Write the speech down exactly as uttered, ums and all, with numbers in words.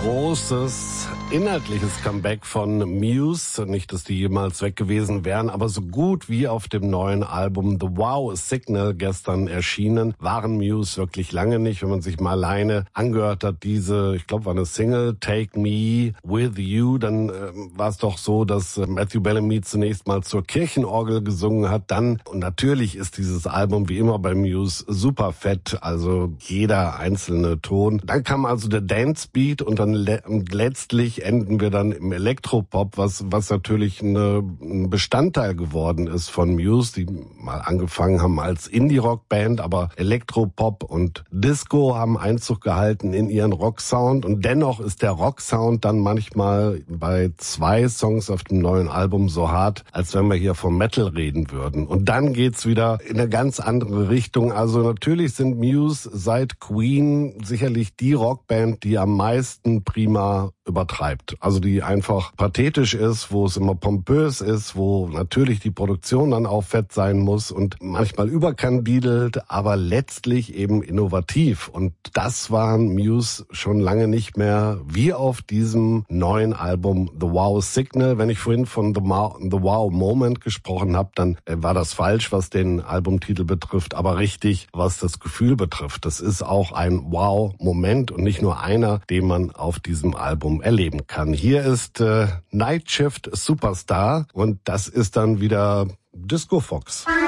großes inhaltliches Comeback von Muse. Nicht, dass die jemals weg gewesen wären, aber so gut wie auf dem neuen Album The Wow Signal gestern erschienen, waren Muse wirklich lange nicht. Wenn man sich mal alleine angehört hat, diese, ich glaube, war eine Single, Take Me With You, dann äh, war es doch so, dass äh, Matthew Bellamy zunächst mal zur Kirchenorgel gesungen hat. Dann, und natürlich ist dieses Album wie immer bei Muse super fett, also jeder einzelne Ton. Dann kam also der Dance Beat und dann le- letztlich enden wir dann im Elektropop, was was natürlich eine, ein Bestandteil geworden ist von Muse, die mal angefangen haben als Indie-Rock-Band, aber Elektropop und Disco haben Einzug gehalten in ihren Rock-Sound und dennoch ist der Rock-Sound dann manchmal bei zwei Songs auf dem neuen Album so hart, als wenn wir hier vom Metal reden würden. Und dann geht's wieder in eine ganz andere Richtung. Also natürlich sind Muse seit Queen sicherlich die Rockband, die am meisten prima übertreibt. Also die einfach pathetisch ist, wo es immer pompös ist, wo natürlich die Produktion dann auch fett sein muss und manchmal überkandidelt, aber letztlich eben innovativ. Und das waren Muse schon lange nicht mehr, wie auf diesem neuen Album The Wow Signal. Wenn ich vorhin von The, Ma- The Wow Moment gesprochen habe, dann war das falsch, was den Albumtitel betrifft, aber richtig, was das Gefühl betrifft. Das ist auch ein Wow-Moment und nicht nur einer, den man auf diesem Album erleben kann. Hier ist äh, Night Shift Superstar und das ist dann wieder Disco Fox.